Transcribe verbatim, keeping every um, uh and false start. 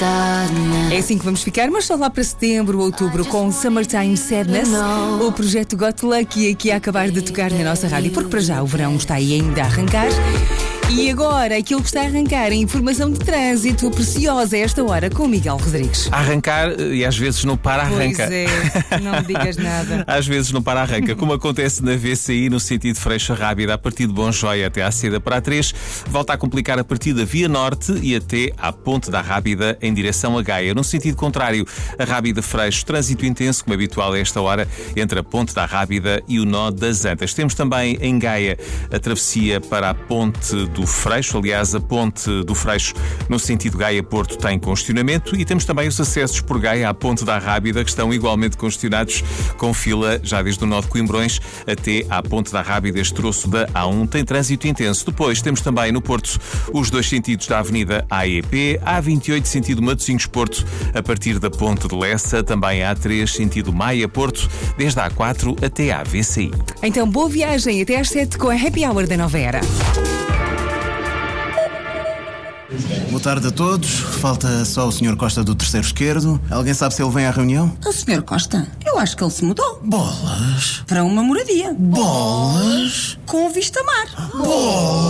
É assim que vamos ficar, mas só lá para setembro, outubro, com Summertime Sadness, o projeto Got Lucky aqui a acabar de tocar na nossa rádio, porque para já o verão está aí ainda a arrancar. E agora, aquilo que está a arrancar, a informação de trânsito preciosa a esta hora com o Miguel Rodrigues. A arrancar e às vezes não para-arranca. Pois é, não digas nada. Às vezes não para-arranca, como acontece na V C I no sentido de Freixa Rábida, a partir de Bom Joia até à Seda para a três, volta a complicar a partir da Via Norte e até à Ponte da Rábida em direção a Gaia. No sentido contrário, a Rábida Freixo, trânsito intenso, como habitual a esta hora, entre a Ponte da Rábida e o Nó das Antas. Temos também em Gaia a travessia para a Ponte do Freixo, aliás, a Ponte do Freixo no sentido Gaia-Porto tem congestionamento e temos também os acessos por Gaia à Ponte da Rábida que estão igualmente congestionados, com fila já desde o Nó de Coimbrões até à Ponte da Rábida. Este troço da A um tem trânsito intenso. Depois temos também no Porto os dois sentidos da Avenida A E P, A vinte e oito sentido Matosinhos-Porto a partir da Ponte de Lessa, também A três sentido Maia-Porto, desde a A quatro até à V C I. Então, boa viagem até às sete com a Happy Hour da Nova Era. Boa tarde a todos. Falta só o senhor Costa do terceiro esquerdo. Alguém sabe se ele vem à reunião? O senhor Costa? Eu acho que ele se mudou. Bolas! Para uma moradia. Bolas! Com vista a mar. Bolas!